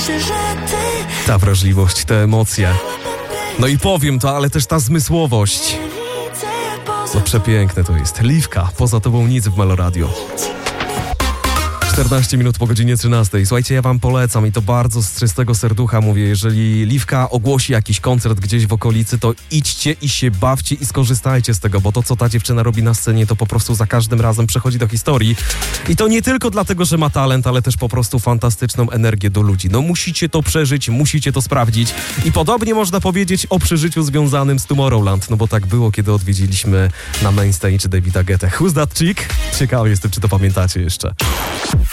myślę, że ty... Ta wrażliwość, te emocje. No i powiem to, ale też ta zmysłowość. No przepiękne to jest. Liwka, poza tobą nic w Meloradio. 14 minut po godzinie 13. Słuchajcie, ja wam polecam i to bardzo z czystego serducha mówię, jeżeli Liwka ogłosi jakiś koncert gdzieś w okolicy, to idźcie i się bawcie i skorzystajcie z tego, bo to, co ta dziewczyna robi na scenie, to po prostu za każdym razem przechodzi do historii. I to nie tylko dlatego, że ma talent, ale też po prostu fantastyczną energię do ludzi. No musicie to przeżyć, musicie to sprawdzić. I podobnie można powiedzieć o przeżyciu związanym z Tomorrowland, no bo tak było, kiedy odwiedziliśmy na main stage Davida Guettę. Who's that chick? Ciekawy jestem, czy to pamiętacie jeszcze.